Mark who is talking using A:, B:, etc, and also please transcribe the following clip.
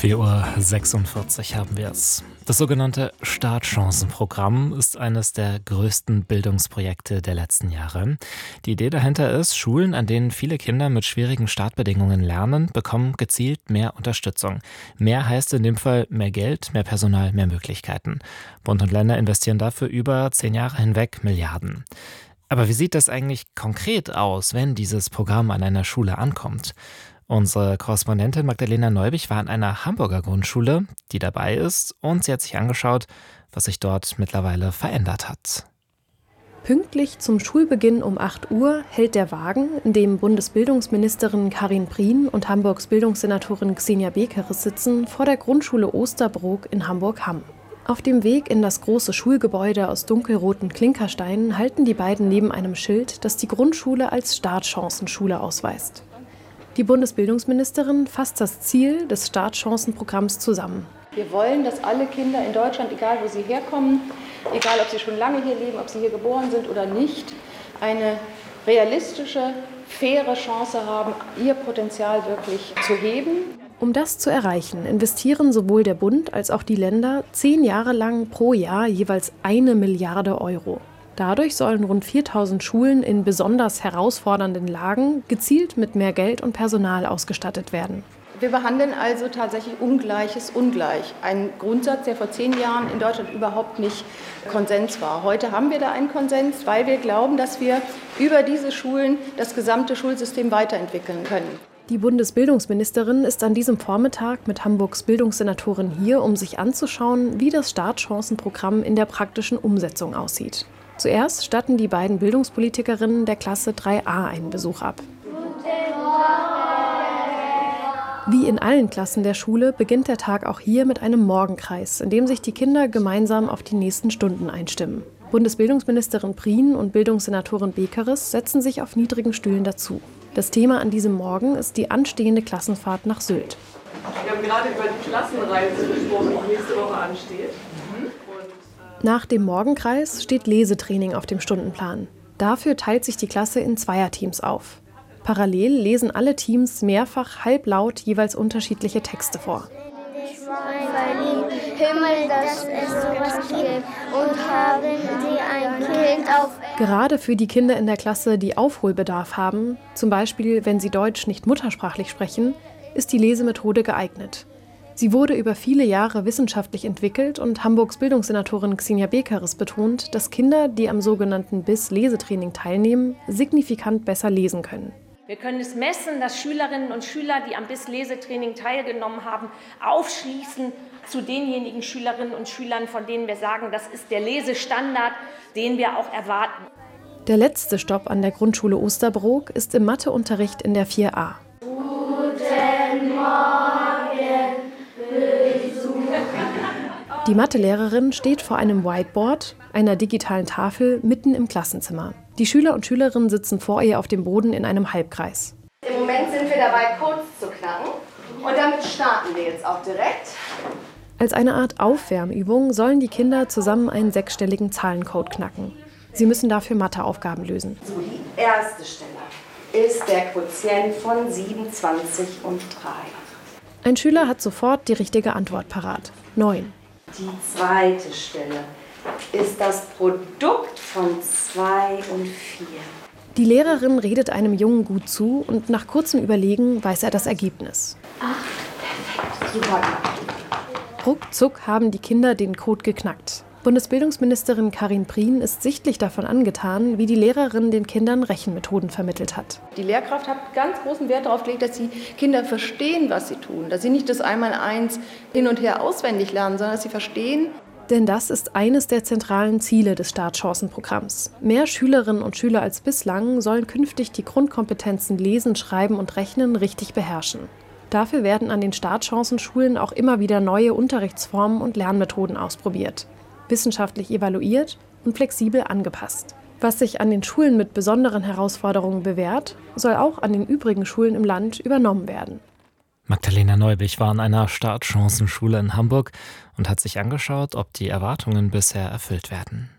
A: 4:46 Uhr haben wir es. Das sogenannte Startchancenprogramm ist eines der größten Bildungsprojekte der letzten Jahre. Die Idee dahinter ist, Schulen, an denen viele Kinder mit schwierigen Startbedingungen lernen, bekommen gezielt mehr Unterstützung. Mehr heißt in dem Fall mehr Geld, mehr Personal, mehr Möglichkeiten. Bund und Länder investieren dafür über 10 Jahre hinweg Milliarden. Aber wie sieht das eigentlich konkret aus, wenn dieses Programm an einer Schule ankommt? Unsere Korrespondentin Magdalena Neubich war an einer Hamburger Grundschule, die dabei ist, und sie hat sich angeschaut, was sich dort mittlerweile verändert hat.
B: Pünktlich zum Schulbeginn um 8 Uhr hält der Wagen, in dem Bundesbildungsministerin Karin Prien und Hamburgs Bildungssenatorin Xenia Bekeres sitzen, vor der Grundschule Osterbrook in Hamburg-Hamm. Auf dem Weg in das große Schulgebäude aus dunkelroten Klinkersteinen halten die beiden neben einem Schild, das die Grundschule als Startchancenschule ausweist. Die Bundesbildungsministerin fasst das Ziel des Startchancenprogramms zusammen.
C: Wir wollen, dass alle Kinder in Deutschland, egal wo sie herkommen, egal ob sie schon lange hier leben, ob sie hier geboren sind oder nicht, eine realistische, faire Chance haben, ihr Potenzial wirklich zu heben.
B: Um das zu erreichen, investieren sowohl der Bund als auch die Länder 10 Jahre lang pro Jahr jeweils 1 Milliarde Euro. Dadurch sollen rund 4.000 Schulen in besonders herausfordernden Lagen gezielt mit mehr Geld und Personal ausgestattet werden.
C: Wir behandeln also tatsächlich Ungleiches ungleich. Ein Grundsatz, der vor 10 Jahren in Deutschland überhaupt nicht Konsens war. Heute haben wir da einen Konsens, weil wir glauben, dass wir über diese Schulen das gesamte Schulsystem weiterentwickeln können.
B: Die Bundesbildungsministerin ist an diesem Vormittag mit Hamburgs Bildungssenatorin hier, um sich anzuschauen, wie das Startchancenprogramm in der praktischen Umsetzung aussieht. Zuerst statten die beiden Bildungspolitikerinnen der Klasse 3a einen Besuch ab. Wie in allen Klassen der Schule beginnt der Tag auch hier mit einem Morgenkreis, in dem sich die Kinder gemeinsam auf die nächsten Stunden einstimmen. Bundesbildungsministerin Prien und Bildungssenatorin Bekeres setzen sich auf niedrigen Stühlen dazu. Das Thema an diesem Morgen ist die anstehende Klassenfahrt nach Sylt.
D: Wir haben gerade über die Klassenreise gesprochen, die nächste Woche ansteht.
B: Nach dem Morgenkreis steht Lesetraining auf dem Stundenplan. Dafür teilt sich die Klasse in Zweierteams auf. Parallel lesen alle Teams mehrfach halblaut jeweils unterschiedliche Texte vor.
E: Himmel, dass es sowas gibt, und haben sie ein Kind auf.
B: Gerade für die Kinder in der Klasse, die Aufholbedarf haben, zum Beispiel wenn sie Deutsch nicht muttersprachlich sprechen, ist die Lesemethode geeignet. Sie wurde über viele Jahre wissenschaftlich entwickelt und Hamburgs Bildungssenatorin Xenia Bekeres betont, dass Kinder, die am sogenannten BIS-Lesetraining teilnehmen, signifikant besser lesen können.
F: Wir können es messen, dass Schülerinnen und Schüler, die am BIS-Lesetraining teilgenommen haben, aufschließen zu denjenigen Schülerinnen und Schülern, von denen wir sagen, das ist der Lesestandard, den wir auch erwarten.
B: Der letzte Stopp an der Grundschule Osterbrook ist im Matheunterricht in der 4a.
E: Guten Morgen.
B: Die Mathelehrerin steht vor einem Whiteboard, einer digitalen Tafel, mitten im Klassenzimmer. Die Schüler und Schülerinnen sitzen vor ihr auf dem Boden in einem Halbkreis.
G: Im Moment sind wir dabei, Codes zu knacken. Und damit starten wir jetzt auch direkt.
B: Als eine Art Aufwärmübung sollen die Kinder zusammen einen 6-stelligen Zahlencode knacken. Sie müssen dafür Matheaufgaben lösen.
G: So, die erste Stelle ist der Quotient von 27 und 3.
B: Ein Schüler hat sofort die richtige Antwort parat. 9.
G: Die zweite Stelle ist das Produkt von 2 und 4.
B: Die Lehrerin redet einem Jungen gut zu und nach kurzem Überlegen weiß er das Ergebnis.
G: 8, perfekt, super.
B: Ruckzuck haben die Kinder den Code geknackt. Bundesbildungsministerin Karin Prien ist sichtlich davon angetan, wie die Lehrerin den Kindern Rechenmethoden vermittelt hat.
C: Die Lehrkraft hat ganz großen Wert darauf gelegt, dass die Kinder verstehen, was sie tun. Dass sie nicht das Einmaleins hin und her auswendig lernen, sondern dass sie verstehen.
B: Denn das ist eines der zentralen Ziele des Startchancenprogramms. Mehr Schülerinnen und Schüler als bislang sollen künftig die Grundkompetenzen Lesen, Schreiben und Rechnen richtig beherrschen. Dafür werden an den Startchancenschulen auch immer wieder neue Unterrichtsformen und Lernmethoden ausprobiert, wissenschaftlich evaluiert und flexibel angepasst. Was sich an den Schulen mit besonderen Herausforderungen bewährt, soll auch an den übrigen Schulen im Land übernommen werden.
A: Magdalena Neubich war an einer Startchancenschule in Hamburg und hat sich angeschaut, ob die Erwartungen bisher erfüllt werden.